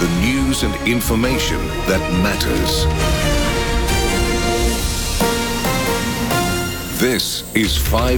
The news and information that matters. This is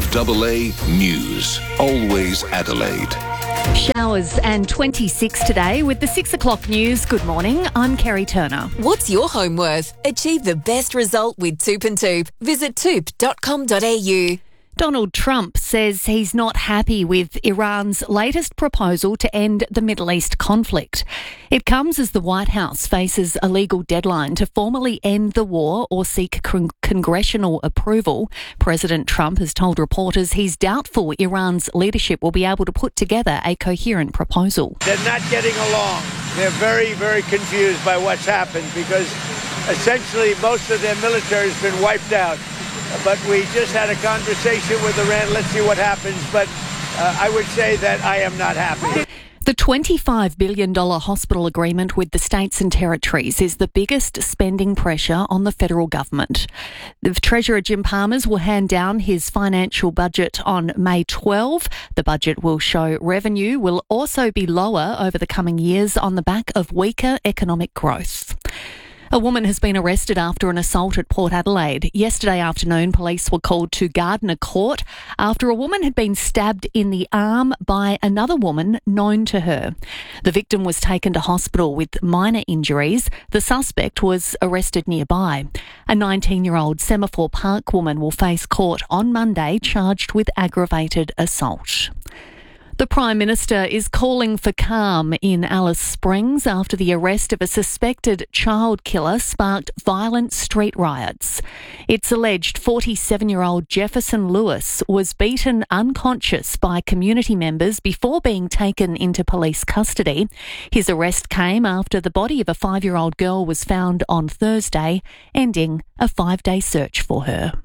5AA News. Always Adelaide. Showers and 26 today with the 6 o'clock news. Good morning, I'm Kerry Turner. What's your home worth? Achieve the best result with Toop and Toop. Visit toop.com.au. Donald Trump says he's not happy with Iran's latest proposal to end the Middle East conflict. It comes as the White House faces a legal deadline to formally end the war or seek congressional approval. President Trump has told reporters he's doubtful Iran's leadership will be able to put together a coherent proposal. They're not getting along. They're very, very confused by what's happened because essentially most of their military has been wiped out. But we just had a conversation with Iran. Let's see what happens. But I would say that I am not happy. The $25 billion hospital agreement with the states and territories is the biggest spending pressure on the federal government. The Treasurer Jim Palmers will hand down his financial budget on May 12. The budget will show revenue will also be lower over the coming years on the back of weaker economic growth. A woman has been arrested after an assault at Port Adelaide. Yesterday afternoon, police were called to Gardner Court after a woman had been stabbed in the arm by another woman known to her. The victim was taken to hospital with minor injuries. The suspect was arrested nearby. A 19-year-old Semaphore Park woman will face court on Monday charged with aggravated assault. The Prime Minister is calling for calm in Alice Springs after the arrest of a suspected child killer sparked violent street riots. It's alleged 47-year-old Jefferson Lewis was beaten unconscious by community members before being taken into police custody. His arrest came after the body of a 5-year-old girl was found on Thursday, ending a 5-day search for her.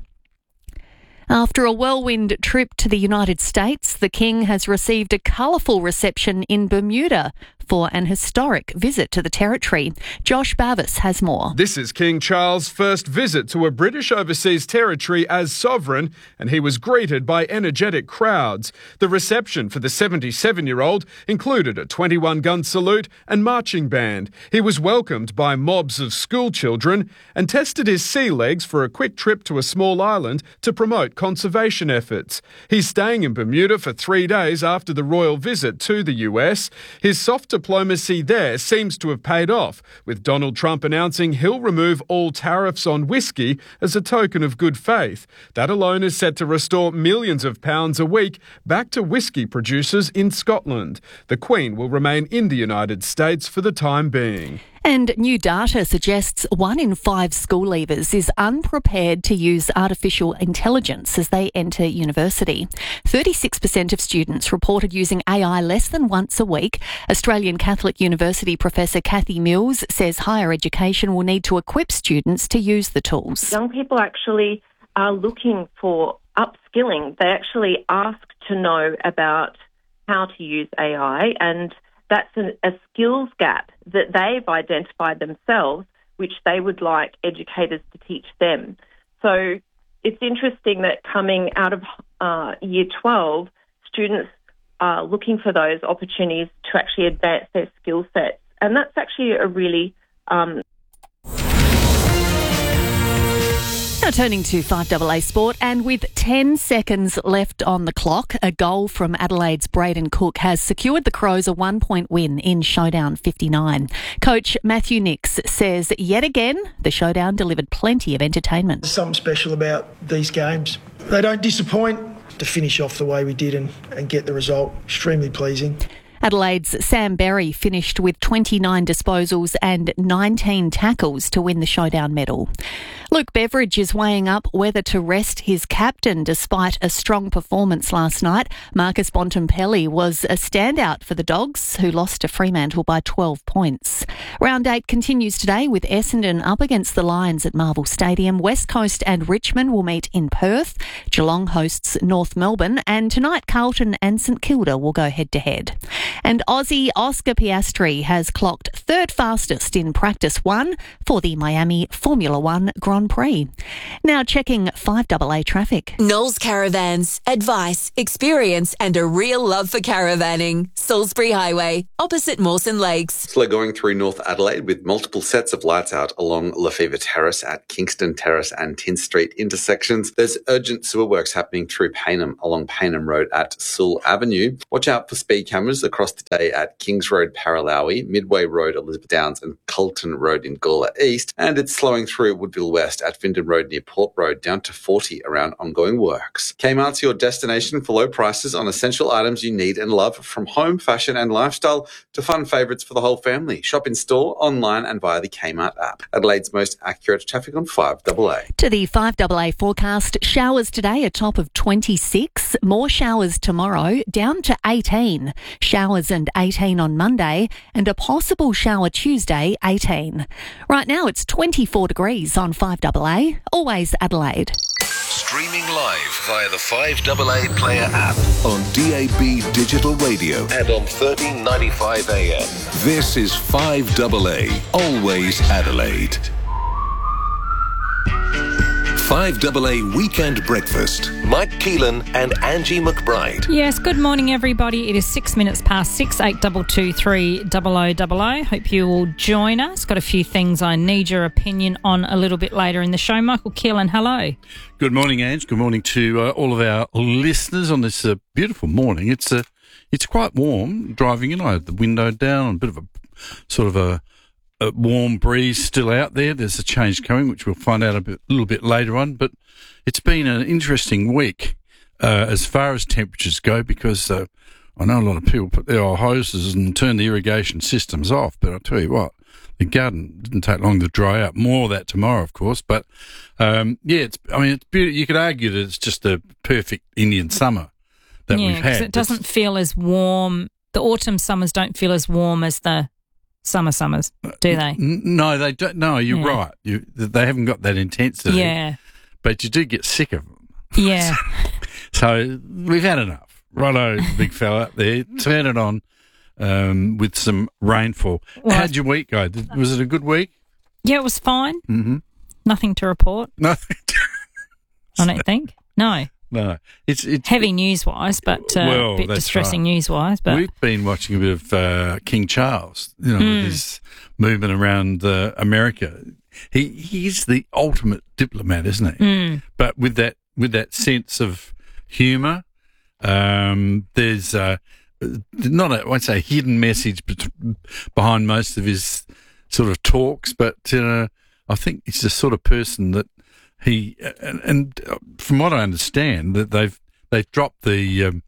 After a whirlwind trip to the United States, the King has received a colourful reception in Bermuda for an historic visit to the territory. Josh Bavis has more. This is King Charles' first visit to a British overseas territory as sovereign, and he was greeted by energetic crowds. The reception for the 77-year-old included a 21-gun salute and marching band. He was welcomed by mobs of school children and tested his sea legs for a quick trip to a small island to promote conservation efforts. He's staying in Bermuda for 3 days after the royal visit to the US. His soft diplomacy there seems to have paid off, with Donald Trump announcing he'll remove all tariffs on whiskey as a token of good faith. That alone is set to restore millions of pounds a week back to whiskey producers in Scotland. The Queen will remain in the United States for the time being. And new data suggests 1 in 5 school leavers is unprepared to use artificial intelligence as they enter university. 36% of students reported using AI less than once a week. Australian Catholic University Professor Kathy Mills says higher education will need to equip students to use the tools. Young people actually are looking for upskilling. They actually ask to know about how to use AI, and that's a skills gap that they've identified themselves, which they would like educators to teach them. So it's interesting that coming out of Year 12, students are looking for those opportunities to actually advance their skill sets. And that's actually a really Now turning to 5AA Sport, and with 10 seconds left on the clock, a goal from Adelaide's Braden Cook has secured the Crows a 1-point win in Showdown 59. Coach Matthew Nix says yet again the Showdown delivered plenty of entertainment. There's something special about these games. They don't disappoint. To finish off the way we did and get the result, extremely pleasing. Adelaide's Sam Berry finished with 29 disposals and 19 tackles to win the Showdown medal. Luke Beveridge is weighing up whether to rest his captain despite a strong performance last night. Marcus Bontempelli was a standout for the Dogs, who lost to Fremantle by 12 points. Round 8 continues today with Essendon up against the Lions at Marvel Stadium. West Coast and Richmond will meet in Perth. Geelong hosts North Melbourne, and tonight Carlton and St Kilda will go head-to-head. And Aussie Oscar Piastri has clocked third fastest in practice 1 for the Miami Formula One Grand Prix. Now checking 5AA traffic. Knowles Caravans. Advice, experience and a real love for caravanning. Salisbury Highway, opposite Mawson Lakes. Slow going through North Adelaide with multiple sets of lights out along Lefevre Terrace at Kingston Terrace and 10th Street intersections. There's urgent sewer works happening through Payneham along Payneham Road at Sewell Avenue. Watch out for speed cameras across the day at Kings Road, Paralawi, Midway Road, Elizabeth Downs and Colton Road in Gawler East. And it's slowing through Woodville West at Findon Road near Port Road down to 40 around ongoing works. Kmart's your destination for low prices on essential items you need and love, from home, fashion and lifestyle to fun favourites for the whole family. Shop in store, online and via the Kmart app. Adelaide's most accurate traffic on 5AA. To the 5AA forecast, showers today a top of 26, more showers tomorrow down to 18, showers and 18 on Monday and a possible shower Tuesday 18. Right now it's 24 degrees on 5AA, always Adelaide. Streaming live via the 5AA Player app on DAB Digital Radio and on 1395 AM. This is 5AA, always Adelaide. 5AA Weekend Breakfast. Mike Keelan and Angie McBride. Yes, good morning, everybody. It is 6 minutes past 6, 8223 0000. Hope you will join us. Got a few things I need your opinion on a little bit later in the show. Michael Keelan, hello. Good morning, Ange. Good morning to all of our listeners on this beautiful morning. It's quite warm driving in. I had the window down, a bit of a sort of a warm breeze still out there. There's a change coming, which we'll find out a little bit later on. But it's been an interesting week as far as temperatures go, because I know a lot of people put their old hoses and turn the irrigation systems off. But I'll tell you what, the garden didn't take long to dry up. More of that tomorrow, of course. But it's beautiful. You could argue that it's just a perfect Indian summer that we've had. Because it doesn't feel as warm. The autumn summers don't feel as warm as the summers, do they? No, they don't. No, you're right. They haven't got that intensity. Yeah. But you do get sick of them. Yeah. So we've had enough. Righto, big fella up there. Turn it on with some rainfall. Well, how'd your week go? Was it a good week? Yeah, it was fine. Mm-hmm. Nothing to report. Nothing. I don't think. No. No, it's heavy news-wise, but a bit distressing news-wise. But we've been watching a bit of King Charles, with his movement around America. He's the ultimate diplomat, isn't he? But with that sense of humour, there's I won't say hidden message behind most of his sort of talks, but I think he's the sort of person that. He and from what I understand, that they've dropped the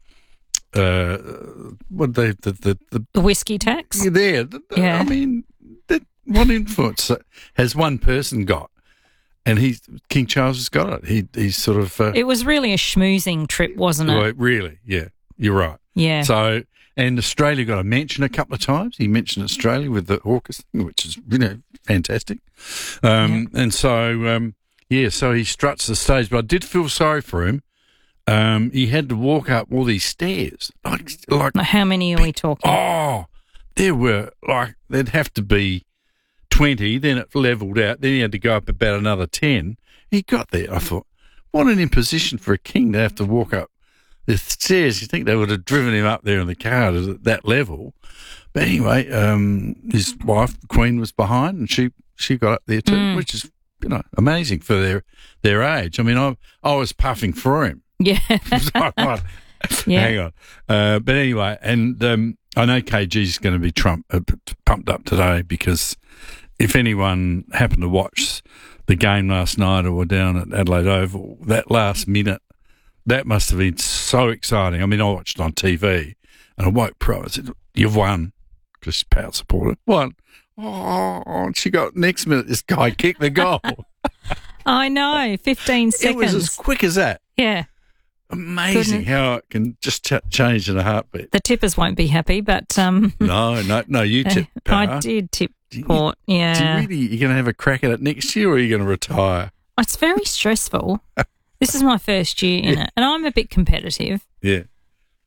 whiskey tax. Yeah. I mean, what influence has one person got? And King Charles has got it. He's sort of. It was really a schmoozing trip, wasn't it? Right, really, yeah, you're right. Yeah. So, and Australia got a mention a couple of times. He mentioned Australia with the AUKUS thing, which is fantastic. And so. Yeah, so he struts the stage, but I did feel sorry for him. He had to walk up all these stairs. Like how many are we talking? Oh, there were, there'd have to be 20, then it levelled out, then he had to go up about another 10. He got there. I thought, what an imposition for a king to have to walk up the stairs. You think they would have driven him up there in the car at that level. But anyway, his wife, the Queen, was behind, and she got up there too, which is, amazing for their age. I mean, I was puffing for him. Yeah. Hang on. But anyway, and I know KG's going to be pumped up today, because if anyone happened to watch the game last night or were down at Adelaide Oval, that last minute, that must have been so exciting. I mean, I watched it on TV and I woke Pro. I said, "You've won," because she's a Power supporter. Won. Oh, and she got next minute, this guy kicked the goal. I know, 15 seconds. It was as quick as that. Yeah. Amazing how it can just change in a heartbeat. The tippers won't be happy, but... No, you tipped Power. I did tip Port, yeah. You going to have a crack at it next year, or are you going to retire? It's very stressful. This is my first year in it, and I'm a bit competitive. Yeah.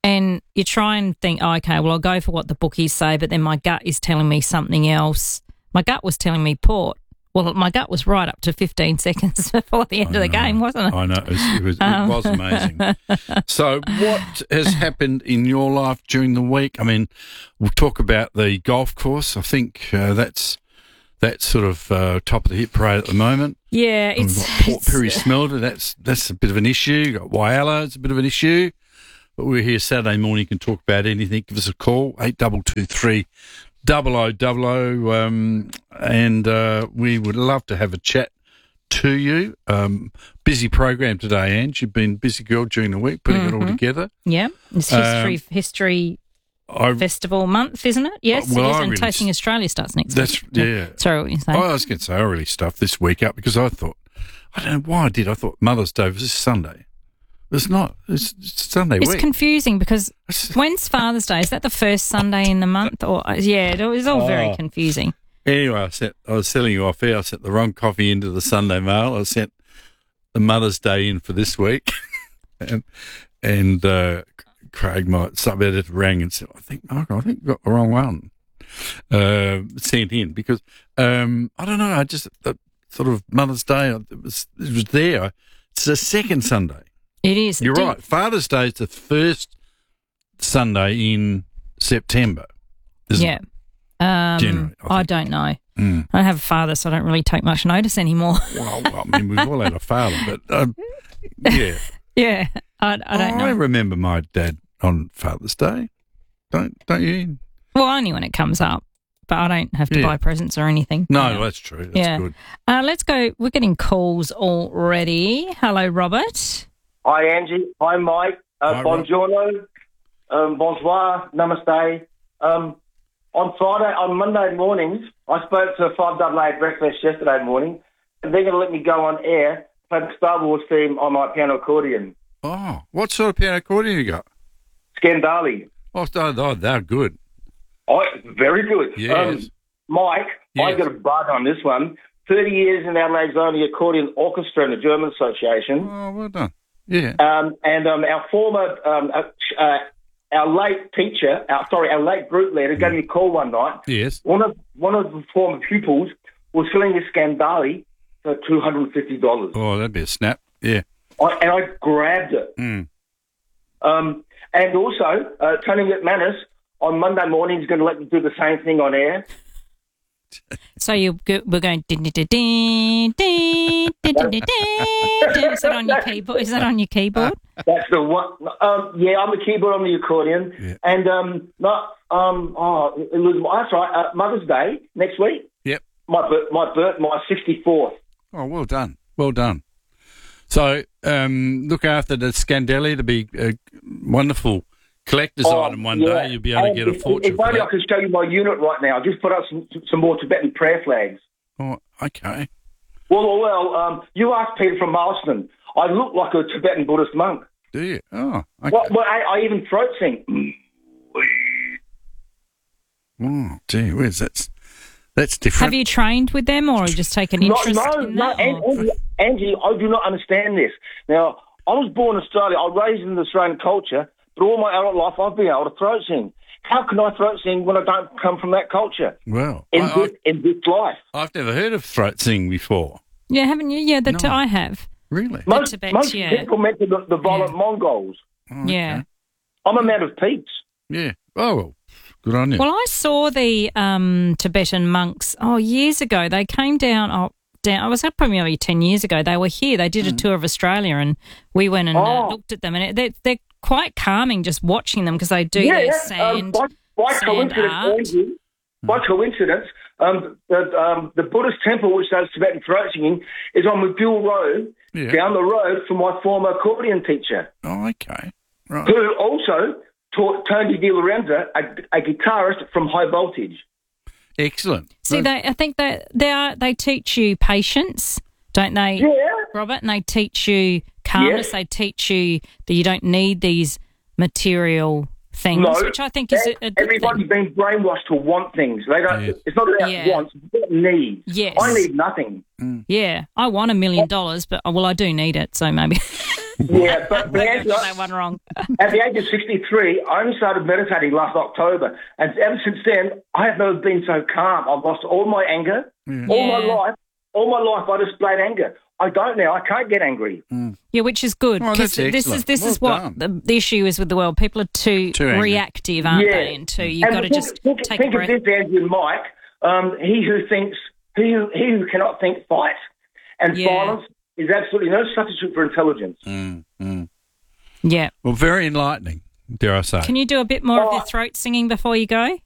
And you try and think, oh, okay, well, I'll go for what the bookies say, but then my gut is telling me something else. My gut was telling me Port. Well, my gut was right up to 15 seconds before the end of the game, wasn't it? I know. It was amazing. So what has happened in your life during the week? I mean, we'll talk about the golf course. I think that's sort of top of the hit parade at the moment. Yeah. We've got Port Pirie Smelter. That's a bit of an issue. You've got Whyalla. It's a bit of an issue. But we're here Saturday morning. You can talk about anything. Give us a call, 8223 0000, and we would love to have a chat to you. Busy program today, Ange. You've been a busy girl during the week, putting it all together. Yeah, it's history festival month, isn't it? Yes, it is. And Tasting Australia starts next week. Yeah. Sorry, what were you saying? I was going to say I really stuffed this week up because I thought, I don't know why I did. I thought Mother's Day was this Sunday. It's not. It's Sunday week. It's confusing because when's Father's Day? Is that the first Sunday in the month? Or yeah, it was all very confusing. Anyway, I was telling you off air, I sent the wrong coffee into the Sunday mail. I sent the Mother's Day in for this week. and Craig, my sub-editor, rang and said, I think you got the wrong one sent in because, I don't know, I just, sort of Mother's Day, it was there. It's the second Sunday. It is. You're right. Father's Day is the first Sunday in September, isn't it? Generally, I don't know. I don't have a father, so I don't really take much notice anymore. Well, I mean, we've all had a father, but yeah. Yeah, I don't know. I remember my dad on Father's Day. Don't you? Well, only when it comes up, but I don't have to buy presents or anything. No, that's true. That's good. Let's go. We're getting calls already. Hello, Robert. Hi, Angie. Hi, Mike. Buongiorno. Bonsoir. Namaste. On Monday mornings, I spoke to 5AA Breakfast yesterday morning, and they're going to let me go on air, play the Star Wars theme on my piano accordion. Oh, what sort of piano accordion you got? Scandali. Oh, they're good. Very good. Yes. Mike, yes. I got a bug on this one. 30 years in Adelaide's only accordion orchestra in the German Association. Oh, well done. Yeah. And our former, our late teacher, our late group leader gave me a call one night. Yes. One of the former pupils was selling this Scandali for $250. Oh, that'd be a snap. Yeah. I grabbed it. Mm. And also, Tony McManus on Monday morning is going to let me do the same thing on air. So we're going. Is that on your keyboard? Is that on your keyboard? That's the one. Yeah, I'm the keyboard on the accordion, and it was that's right. Mother's Day next week. Yep. My 64th. Oh, well done. Well done. So look after the Scandali to be a wonderful collector's item one day. You'll be able to get a fortune. If only I could show you my unit right now. Just put up some more Tibetan prayer flags. Oh, okay. Well, you asked Peter from Marston. I look like a Tibetan Buddhist monk. Do you? Oh, okay. Well, I even throat sing. Oh, gee whiz, that's different. Have you trained with them or just taken interest in that? No, Angie, I do not understand this. Now, I was born in Australia. I was raised in the Australian culture, but all my adult life I've been able to throat sing. How can I throat sing when I don't come from that culture? Well, in this life. I've never heard of throat singing before. Yeah, haven't you? Yeah, I have. Really? Most people mention the violent Mongols. Oh, okay. Yeah. I'm a man of peace. Yeah. Oh, well, good on you. Well, I saw the Tibetan monks years ago. They came down. I was probably maybe 10 years ago. They were here. They did a tour of Australia, and we went and looked at them. And they're quite calming just watching them because they do their sand art. By coincidence, the Buddhist temple which does Tibetan throat singing is on McGill Road, down the road from my former accordion teacher. Oh, okay. Right. Who also taught Tony Di Lorenzo, a guitarist from High Voltage. Excellent. See, I think that they teach you patience, don't they, Robert? And they teach you calmness. They teach you that you don't need these material things, which I think is a good everybody's been brainwashed to want things. They don't. It's not about wants. It's about needs. Yes. I need nothing. Yeah, I want $1 million, but I do need it, so maybe. Yeah, but I got that one wrong. At the age of 63, I only started meditating last October, and ever since then, I have never been so calm. I've lost all my anger. All my life, I displayed anger. I don't now. I can't get angry. Yeah, which is good. Oh, that's this is what the issue is with the world. People are too reactive, aren't they? And you've got to just take a breath. Think of this, Andrew and Mike. He who cannot think fights, and violence is absolutely no substitute for intelligence. Yeah. Well, very enlightening, dare I say. Can you do a bit more of your throat singing before you go?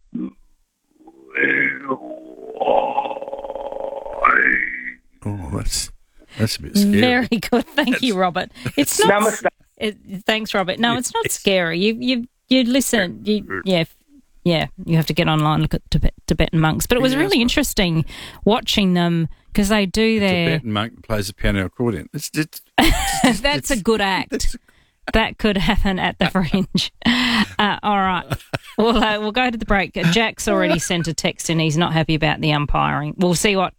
Oh, that's a bit scary. Very good. Thank you, Robert. It's not. Thanks, Robert. No, it's not scary. You listen. You have to get online and look at Tibetan monks. But it was really interesting watching them because they do their Tibetan monk plays the piano accordion. That's a good act. That could happen at the Fringe. All right. We'll go to the break. Jack's already sent a text in. He's not happy about the umpiring. We'll see what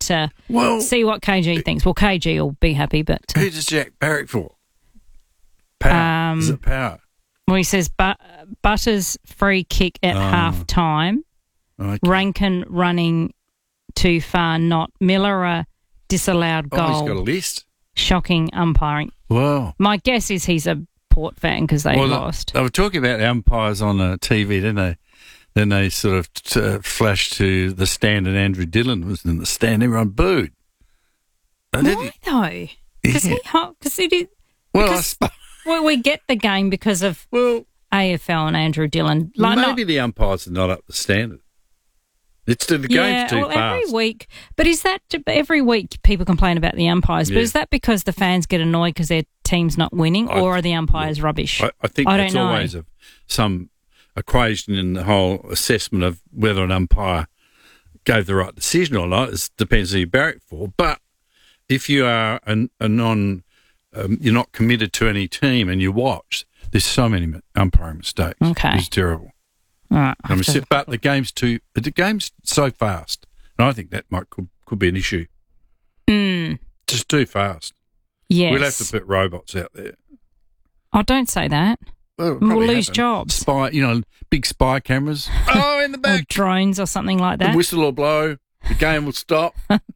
KG thinks. Well, KG will be happy, but who does Jack barrack for? Power. Is it Power? Well, he says Butters free kick at half time. Okay. Rankin running too far. Not Miller a disallowed goal. Oh, he's got a list. Shocking umpiring. Wow. My guess is he's a Port fan because they lost. They were talking about the umpires on TV, didn't they? Then they sort of flashed to the stand, and Andrew Dillon was in the stand. Everyone booed. Why though? Because he did. Well, we get the game because of AFL and Andrew Dillon. Maybe the umpires are not up to standard. The game's too fast. Every week. But is that every week people complain about the umpires? But is that because the fans get annoyed because their team's not winning, or are the umpires rubbish? I think that's always some equation in the whole assessment of whether an umpire gave the right decision or not. It depends who you barrack for. But if you are you're not committed to any team and you watch, there's so many umpiring mistakes. Okay. It's terrible. All right. But the game's so fast, and I think that could be an issue. Just too fast. Yes. We'll have to put robots out there. Oh, don't say that. Well, we'll lose jobs. Big spy cameras. In the back. Or drones or something like that. The whistle will blow. The game will stop.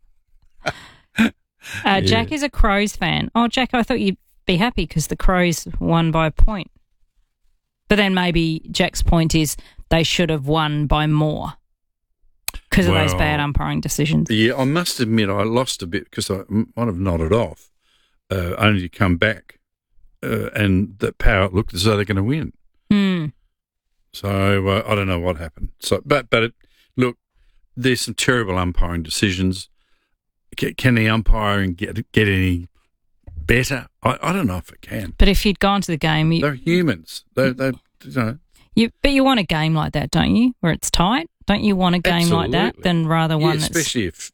Jack is a Crows fan. Oh, Jack, I thought you'd be happy because the Crows won by a point. But then maybe Jack's point is they should have won by more because of those bad umpiring decisions. Yeah, I must admit I lost a bit because I might have nodded off, only to come back and that Power looked as though they're going to win. So I don't know what happened. So, but look, there's some terrible umpiring decisions. Can the umpiring get any better? I don't know if it can. But if you'd gone to the game, they're humans. But you want a game like that, don't you? Where it's tight. Don't you want a game like that than rather one that's especially if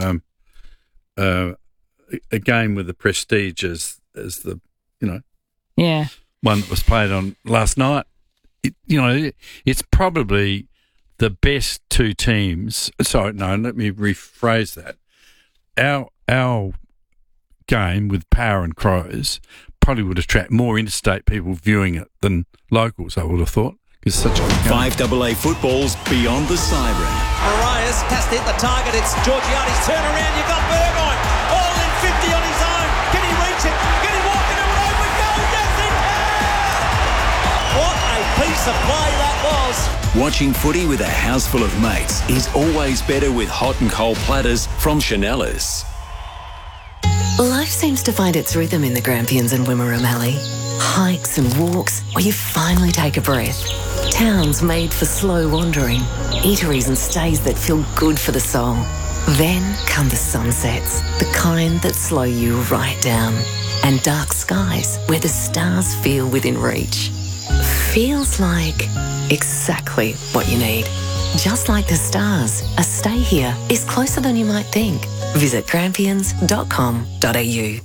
a game with the prestige as the one that was played on last night. It's probably the best two teams. Sorry, no, let me rephrase that. Our game with Power and Crows probably would attract more interstate people viewing it than locals, I would have thought. It's such a good game. 5AA football's Beyond the Siren. Arias has to hit the target. It's Georgiades' turn around. You've got Burgoyne all in 50 on his own. Can he reach it? Can he walk into an open goal? Yes, he can! What a piece of play that was. Watching footy with a house full of mates is always better with hot and cold platters from Chanellas. Life seems to find its rhythm in the Grampians and Wimmera Valley. Hikes and walks where you finally take a breath. Towns made for slow wandering. Eateries and stays that feel good for the soul. Then come the sunsets, the kind that slow you right down. And dark skies where the stars feel within reach. Feels like exactly what you need. Just like the stars, a stay here is closer than you might think. Visit grampians.com.au.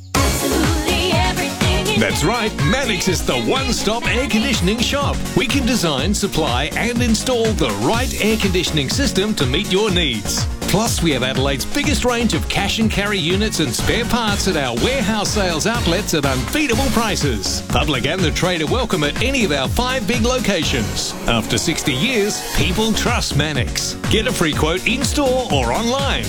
That's right, Manix is the one-stop air conditioning shop. We can design, supply and install the right air conditioning system to meet your needs. Plus, we have Adelaide's biggest range of cash and carry units and spare parts at our warehouse sales outlets at unbeatable prices. Public and the trade are welcome at any of our 5 big locations. After 60 years, people trust Mannix. Get a free quote in-store or online.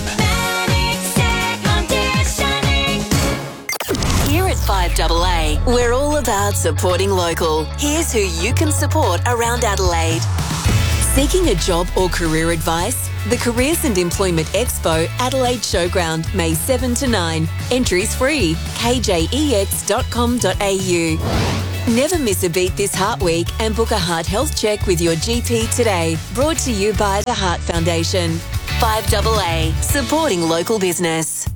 Here at 5AA, we're all about supporting local. Here's who you can support around Adelaide. Seeking a job or career advice? The Careers and Employment Expo, Adelaide Showground, May 7 to 9. Entries free. kjex.com.au. Never miss a beat this Heart Week and book a heart health check with your GP today. Brought to you by the Heart Foundation. 5AA, supporting local business.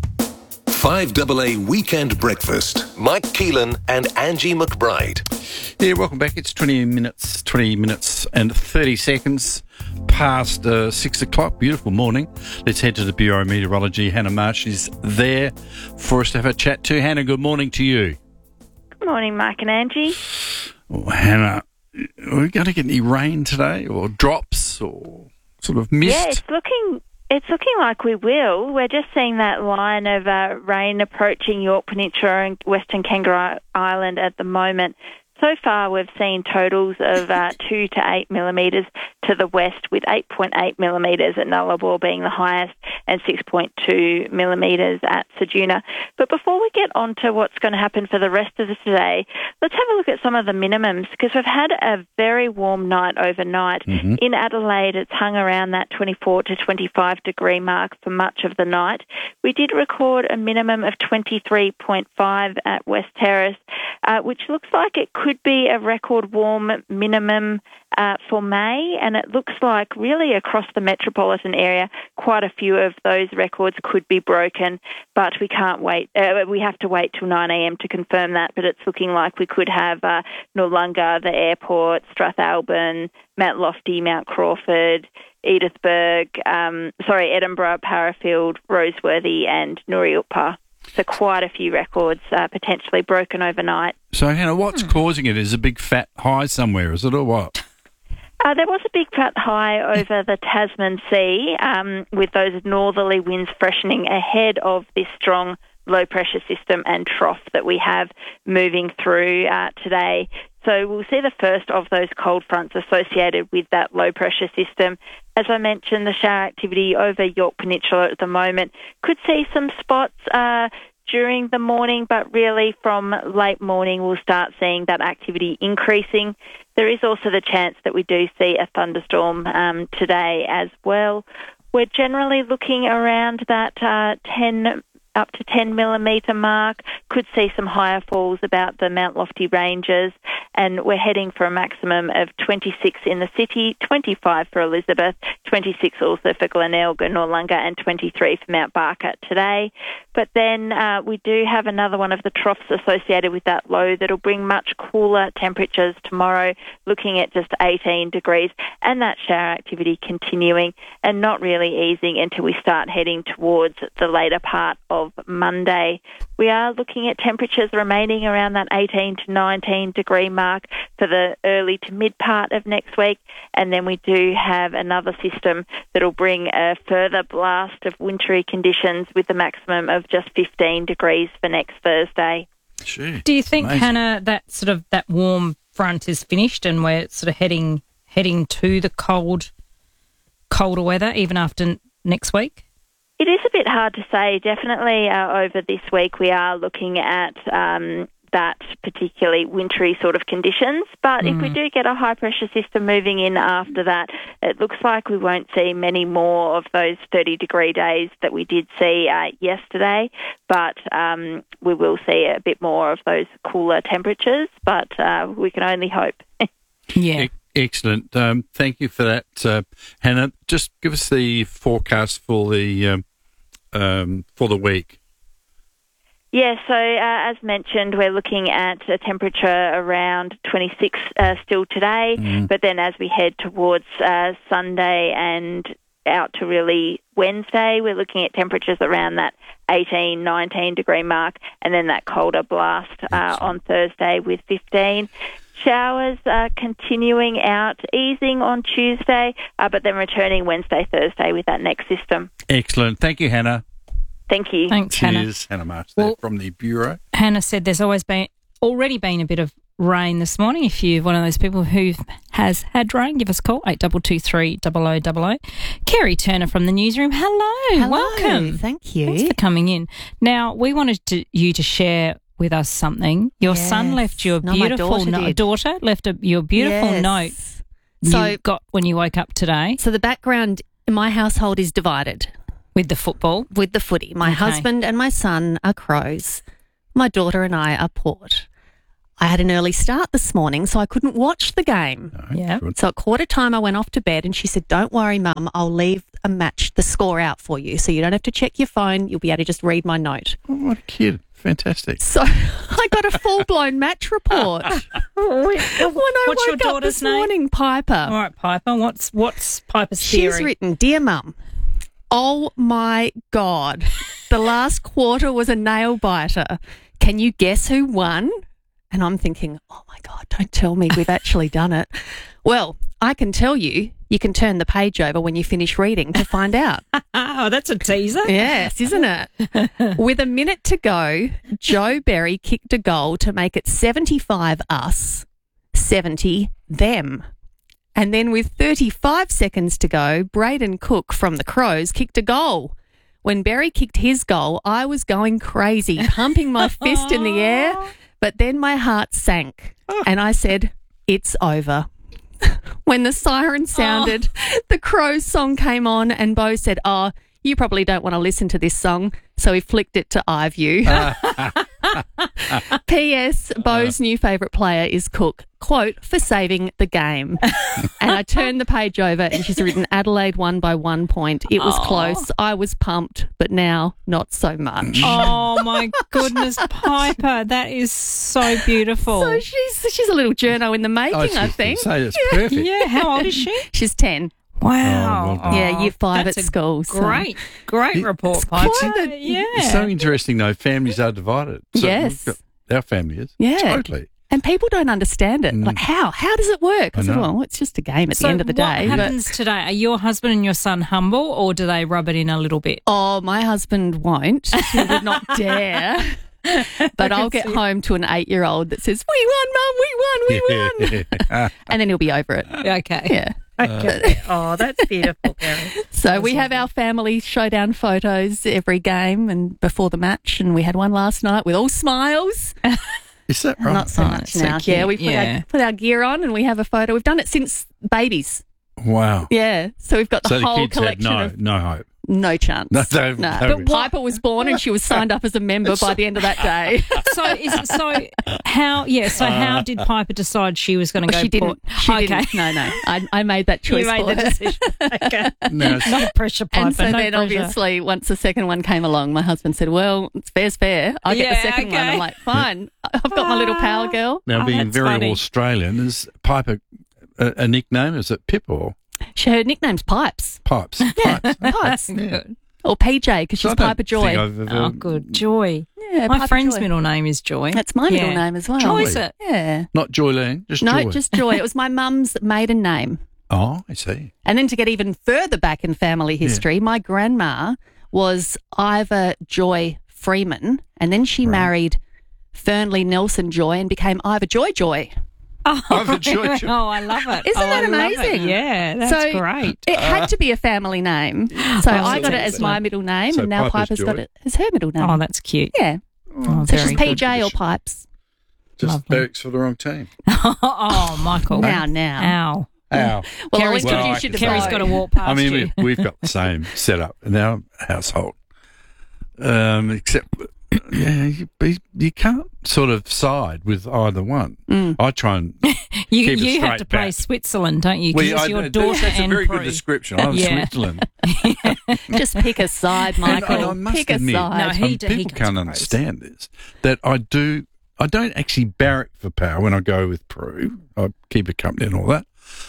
5AA Weekend Breakfast. Mike Keelan and Angie McBride. Yeah, welcome back. It's 20 minutes and 30 seconds past 6 o'clock. Beautiful morning. Let's head to the Bureau of Meteorology. Hannah Marsh is there for us to have a chat to. Hannah, good morning to you. Good morning, Mike and Angie. Oh, Hannah, are we going to get any rain today or drops or sort of mist? Yeah, it's looking like we will. We're just seeing that line of rain approaching York Peninsula and Western Kangaroo Island at the moment. So far, we've seen totals of 2 to 8 millimetres to the west, with 8.8 millimetres at Nullarbor being the highest and 6.2 millimetres at Ceduna. But before we get on to what's going to happen for the rest of today, let's have a look at some of the minimums, because we've had a very warm night overnight. Mm-hmm. In Adelaide, it's hung around that 24 to 25 degree mark for much of the night. We did record a minimum of 23.5 at West Terrace, which looks like it could be a record warm minimum for May, and it looks like really across the metropolitan area quite a few of those records could be broken, but we can't wait. We have to wait till 9 a.m. to confirm that, but it's looking like we could have Noarlunga, the airport, Strathalbyn, Mount Lofty, Mount Crawford, Edinburgh, Parafield, Roseworthy and Nooriupa. So quite a few records potentially broken overnight. So, Hannah, what's causing it? Is a big fat high somewhere, is it, or what? There was a big fat high over the Tasman Sea with those northerly winds freshening ahead of this strong low-pressure system and trough that we have moving through today. So we'll see the first of those cold fronts associated with that low-pressure system. As I mentioned, the shower activity over York Peninsula at the moment could see some spots during the morning, but really from late morning we'll start seeing that activity increasing. There is also the chance that we do see a thunderstorm today as well. We're generally looking around that 10 millimetre mark, could see some higher falls about the Mount Lofty ranges, and we're heading for a maximum of 26 in the city, 25 for Elizabeth, 26 also for Glenelg and Noarlunga, and 23 for Mount Barker today. But then we do have another one of the troughs associated with that low that'll bring much cooler temperatures tomorrow, looking at just 18 degrees, and that shower activity continuing and not really easing until we start heading towards the later part of Monday. We are looking at temperatures remaining around that 18 to 19 degree mark for the early to mid part of next week, and then we do have another system that'll bring a further blast of wintry conditions with the maximum of just 15 degrees for next Thursday. Gee, do you think, amazing. Hannah, that warm front is finished and we're sort of heading to the colder weather even after next week? It is a bit hard to say. Definitely over this week we are looking at that particularly wintry sort of conditions. But if we do get a high-pressure system moving in after that, it looks like we won't see many more of those 30-degree days that we did see yesterday. But we will see a bit more of those cooler temperatures, but we can only hope. Yeah. Excellent. Thank you for that, Hannah. Just give us the forecast for the week. Yeah, so as mentioned, we're looking at a temperature around 26 still today, but then as we head towards Sunday and out to really Wednesday, we're looking at temperatures around that 18, 19 degree mark, and then that colder blast on Thursday with 15. Showers continuing out, easing on Tuesday, but then returning Wednesday, Thursday with that next system. Excellent. Thank you, Hannah. Thank you. Thanks, Hannah. Cheers, Hannah Marsh there from the Bureau. Hannah said there's already been a bit of rain this morning. If you're one of those people who has had rain, give us a call, 8223 0000. Kerry Turner from the newsroom. Hello. Welcome. Thank you. Thanks for coming in. Now, we wanted you to share with us something. Your son left you a beautiful daughter left your beautiful note you got when you woke up today. So the background in my household is divided. With the football? With the footy. My husband and my son are Crows. My daughter and I are Port. I had an early start this morning, so I couldn't watch the game. So at quarter time, I went off to bed and she said, "Don't worry, Mum, I'll leave the score out for you, so you don't have to check your phone. You'll be able to just read my note." Oh, what a kid. Fantastic. So I got a full-blown match report. When I woke up this morning, Piper. All right, Piper. What's Piper's theory? She's written, "Dear Mum, oh my God, the last quarter was a nail-biter. Can you guess who won?" And I'm thinking, oh, my God, don't tell me we've actually done it. Well, I can tell you, you can turn the page over when you finish reading to find out. Oh, that's a teaser. Yes, isn't it? With a minute to go, Joe Berry kicked a goal to make it 75 us, 70 them. And then with 35 seconds to go, Braden Cook from the Crows kicked a goal. When Berry kicked his goal, I was going crazy, pumping my fist in the air. But then my heart sank and I said, "It's over." When the siren sounded, the Crows song came on and Bo said, "Oh, you probably don't want to listen to this song." So he flicked it to iView. P.S. Bo's new favourite player is Cook, quote, "for saving the game." And I turned the page over and she's written, "Adelaide won by 1 point. It was close. I was pumped, but now not so much." Oh, my goodness, Piper. That is so beautiful. So she's a little journo in the making, I think. It's perfect. Yeah, how old is she? She's 10. Wow. Yeah, year 5 at school. Great report, Piper. It's so interesting, though. Families are divided. So yes. Our family is. Yeah. Totally. And people don't understand it. Like, how? How does it work? I said, well, it's just a game at the end of the day. What happens today? Are your husband and your son humble, or do they rub it in a little bit? Oh, my husband won't. He would not dare. But I'll get home to an 8-year-old that says, "We won, Mum, we won." And then he'll be over it. Okay. Yeah. Okay. Oh, that's beautiful, Gary. So we have our family showdown photos every game and before the match, and we had one last night with all smiles. Is that right? Not so much now. Yeah, we put our gear on and we have a photo. We've done it since babies. Wow. Yeah. So we've got the whole kids collection had no hope. No chance. No. But Piper was born and she was signed up as a member by the end of that day. How did Piper decide she was going to go? She didn't. No. I made that choice. You made the decision. Okay. No pressure, Piper. And so then obviously once the second one came along, my husband said, "Well, it's fair. I get the second one." I'm like, "Fine. I've got my little power girl." Now, being very Australian, is Piper a nickname? Is it Pip or? Her nickname's Pipes. Pipes. Yeah, Pipes. Good. Or PJ, because she's Piper Joy. Oh, good. Joy. Yeah, my Piper friend's Joy. middle name is Joy. That's my middle name as well. Joy. Is it? Yeah. Not Joylene, just Joy. No, just Joy. It was my mum's maiden name. Oh, I see. And then to get even further back in family history, my grandma was Iva Joy Freeman, and then she married Fernley Nelson Joy and became Iva Joy. Oh, I love it. Isn't that amazing? Yeah, that's great. It had to be a family name. So I got it as my middle name, and now Piper's got it as her middle name. Oh, that's cute. Yeah. So she's PJ or Pipes. Just barracks for the wrong team. Oh, Michael. Now. Ow. Well, Kerry's got to walk past you. We've got the same setup in our household, except... Yeah, you can't sort of side with either one. I try and keep it straight have to play back. Switzerland, don't you? Because your daughter that's a very Prue. good description. I'm Switzerland. Just pick a side, Michael. And I must pick admit, a side. people can't understand this, that I don't actually barrack for power when I go with Prue. I keep her company and all that.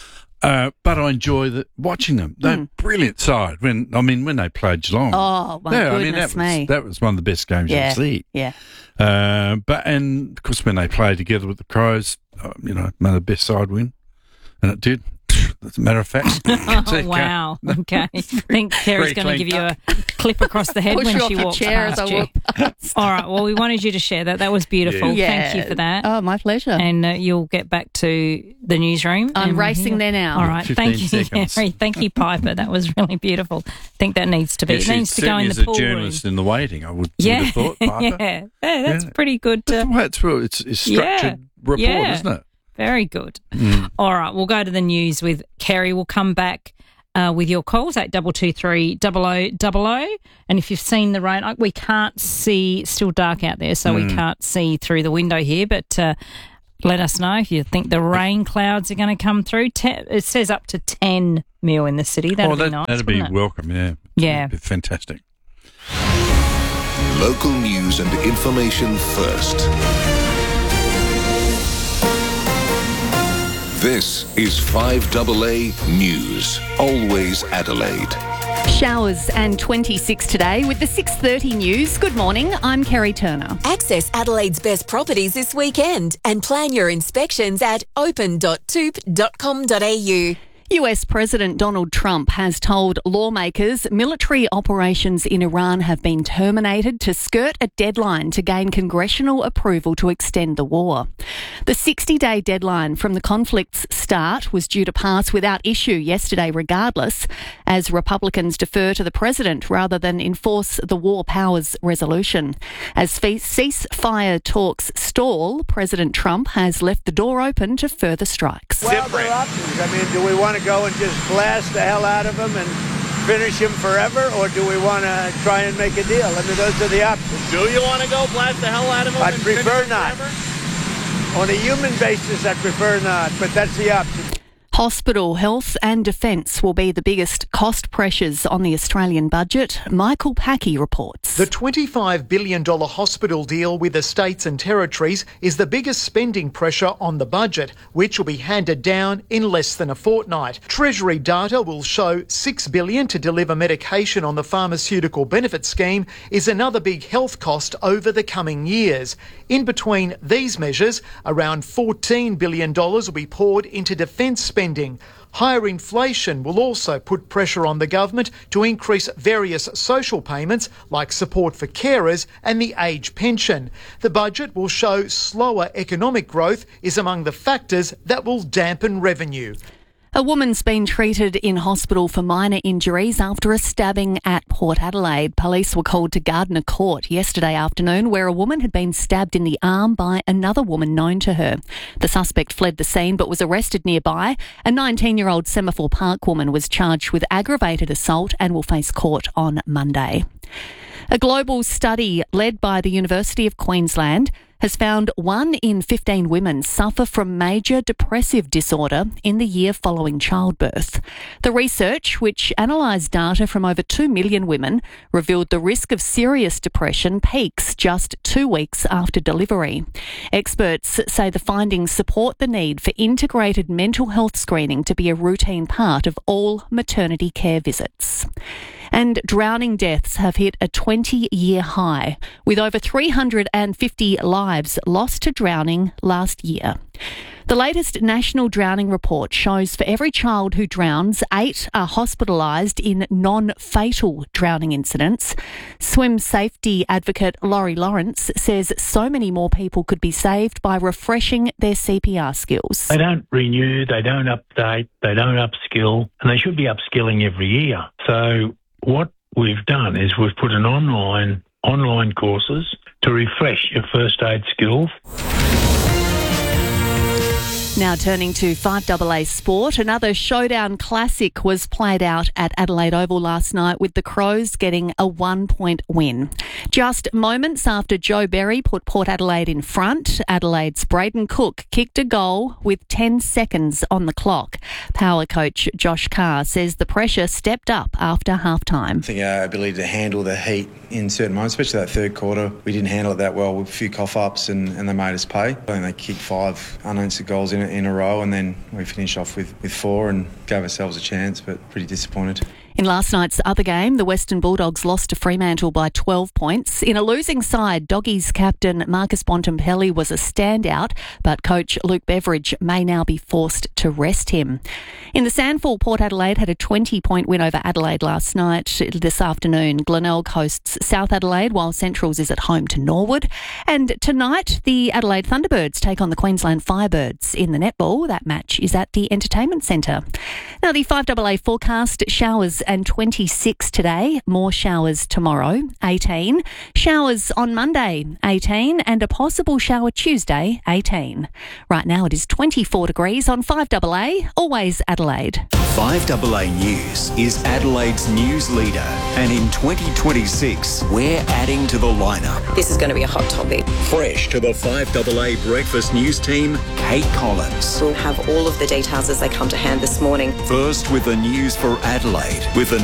But I enjoy watching them. They're a brilliant side. When they played Geelong. Oh, my goodness me. That was one of the best games you'll see. Yeah. And of course, when they played together with the Crows, made the best side win. And it did. As a matter of fact. Oh, wow. Okay. I think Kerry's going to give you a clip across the head when she walks past you. All right. Well, we wanted you to share that. That was beautiful. Yeah. Thank you for that. Oh, my pleasure. And you'll get back to the newsroom. I'm racing there now. All right. Thank you, seconds. Kerry. Thank you, Piper. That was really beautiful. I think that needs to be. Yes, it needs to go in the pool as a journalist room. in the waiting, I would have thought, Piper. Yeah, that's pretty good. That's it's structured report, isn't it? Very good. All right, we'll go to the news with Kerry. We'll come back with your calls, 8223 0000. And if you've seen the rain, we can't see, still dark out there, so we can't see through the window here, but let us know if you think the rain clouds are going to come through. It says up to 10 mil in the city. That'd be nice. That'd be welcome, yeah. Yeah. That'd be fantastic. Local news and information first. This is 5AA News, always Adelaide. Showers and 26 today with the 6:30 news. Good morning, I'm Kerry Turner. Access Adelaide's best properties this weekend and plan your inspections at open.toop.com.au. US President Donald Trump has told lawmakers military operations in Iran have been terminated to skirt a deadline to gain congressional approval to extend the war. The 60-day deadline from the conflict's start was due to pass without issue yesterday regardless, as Republicans defer to the president rather than enforce the war powers resolution. As ceasefire talks stall, President Trump has left the door open to further strikes. Well, there are options. I mean, do we want to go and just blast the hell out of them and finish him forever, or do we want to try and make a deal? I mean, those are the options. Do you want to go blast the hell out of him? I'd prefer not. On a human basis, I prefer not, but that's the option. Hospital, health and defence will be the biggest cost pressures on the Australian budget. Michael Packey reports. The $25 billion hospital deal with the states and territories is the biggest spending pressure on the budget, which will be handed down in less than a fortnight. Treasury data will show $6 billion to deliver medication on the pharmaceutical benefit scheme is another big health cost over the coming years. In between these measures, around $14 billion will be poured into defence spending. Higher inflation will also put pressure on the government to increase various social payments like support for carers and the age pension. The budget will show slower economic growth is among the factors that will dampen revenue. A woman's been treated in hospital for minor injuries after a stabbing at Port Adelaide. Police were called to Gardner Court yesterday afternoon, where a woman had been stabbed in the arm by another woman known to her. The suspect fled the scene but was arrested nearby. A 19-year-old Semaphore Park woman was charged with aggravated assault and will face court on Monday. A global study led by the University of Queensland has found 1 in 15 women suffer from major depressive disorder in the year following childbirth. The research, which analysed data from over 2 million women, revealed the risk of serious depression peaks just 2 weeks after delivery. Experts say the findings support the need for integrated mental health screening to be a routine part of all maternity care visits. And drowning deaths have hit a 20-year high, with over 350 lives lost to drowning last year. The latest national drowning report shows for every child who drowns, 8 are hospitalised in non-fatal drowning incidents. Swim safety advocate Laurie Lawrence says so many more people could be saved by refreshing their CPR skills. They don't renew, they don't update, they don't upskill, and they should be upskilling every year. So what we've done is we've put an online courses to refresh your first aid skills. Now turning to 5AA Sport, another showdown classic was played out at Adelaide Oval last night with the Crows getting a 1-point win. Just moments after Joe Berry put Port Adelaide in front, Adelaide's Braden Cook kicked a goal with 10 seconds on the clock. Power coach Josh Carr says the pressure stepped up after halftime. I think our ability to handle the heat in certain moments, especially that third quarter, we didn't handle it that well with a few cough-ups and they made us pay. I think they kicked 5 unanswered goals in in a row, and then we finished off with 4 and gave ourselves a chance, but pretty disappointed. In last night's other game, the Western Bulldogs lost to Fremantle by 12 points. In a losing side, Doggies captain Marcus Bontempelli was a standout, but coach Luke Beveridge may now be forced to rest him. In the Sandful, Port Adelaide had a 20-point win over Adelaide last night. This afternoon, Glenelg hosts South Adelaide, while Centrals is at home to Norwood. And tonight, the Adelaide Thunderbirds take on the Queensland Firebirds in the netball. That match is at the Entertainment Centre. Now, the 5AA forecast: showers and 26 today, more showers tomorrow, 18. Showers on Monday, 18, and a possible shower Tuesday, 18. Right now it is 24 degrees on 5AA, always Adelaide. 5AA News is Adelaide's news leader, and in 2026, we're adding to the lineup. This is going to be a hot topic. Fresh to the 5AA Breakfast News team, Kate Collins. We'll have all of the details as they come to hand this morning. First with the news for Adelaide, with the